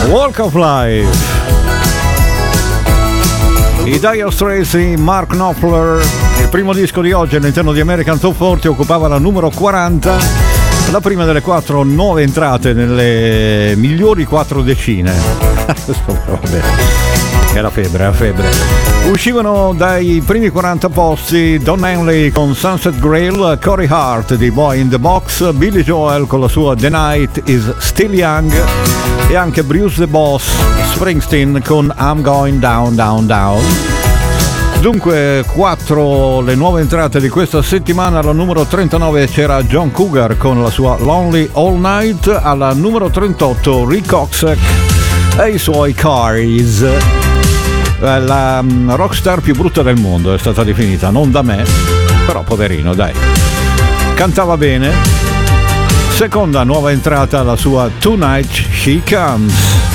Walk of Life. I Dire Straits, Mark Knopfler. Il primo disco di oggi all'interno di American Top 40 occupava la numero 40, la prima delle 4 nuove entrate nelle migliori 4 decine. Vabbè, è la febbre. Uscivano dai primi 40 posti Don Henley con Sunset Grail, Corey Hart di Boy in the Box, Billy Joel con la sua The Night is Still Young e anche Bruce the Boss Springsteen con I'm Going Down Down Down. Dunque 4 le nuove entrate di questa settimana. Alla numero 39 c'era John Cougar con la sua Lonely All Night, alla numero 38 Rick Ocasek e i suoi Cars. La rockstar più brutta del mondo è stata definita, non da me, però poverino, dai, cantava bene. Seconda nuova entrata, la sua Tonight She Comes.